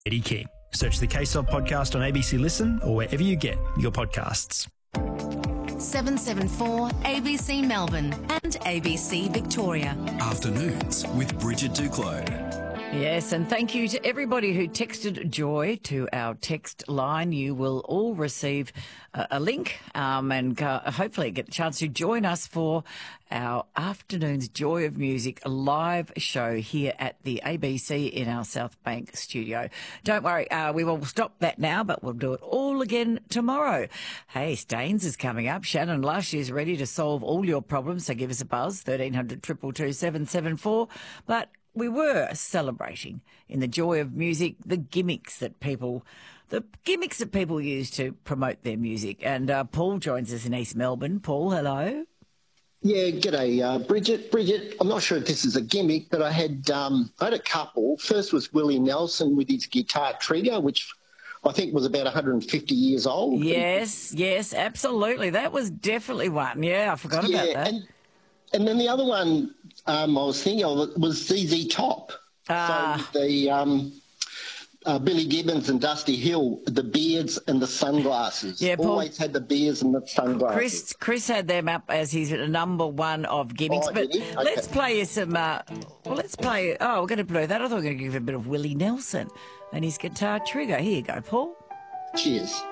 Eddie King. Search the Case-Of podcast on ABC Listen or wherever you get your podcasts. 774 ABC Melbourne and ABC Victoria. Afternoons with Bridget Duclos. Yes, and thank you to everybody who texted Joy to our text line. You will all receive a link and hopefully get the chance to join us for our Afternoons Joy of Music live show here at the ABC in our South Bank studio. Don't worry, we will stop that now, but we'll do it all again tomorrow. Hey, Staines is coming up. Shannon Lush is ready to solve all your problems, so give us a buzz, 1300 222 774. But we were celebrating in the joy of music the gimmicks that people use to promote their music. And Paul joins us in East Melbourne. Paul, hello. Yeah, g'day, Bridget. Bridget, I'm not sure if this is a gimmick, but I had a couple. First was Willie Nelson with his guitar trigger, which I think was about 150 years old. Yes, absolutely. That was definitely one. Yeah, I forgot about that. And then the other one I was thinking of was ZZ Top. So the Billy Gibbons and Dusty Hill, the beards and the sunglasses. Yeah, Paul, always had the beards and the sunglasses. Chris had them up as his number one of gimmicks. Oh, but okay. Let's play you some. We're going to play that. I thought we were going to give you a bit of Willie Nelson and his guitar trigger. Here you go, Paul. Cheers.